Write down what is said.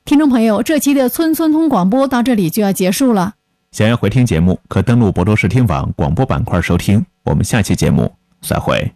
听众朋友，这期的村村通广播到这里就要结束了。 想要回听节目，可登录博州视听网广播板块收听。我们下期节目再会。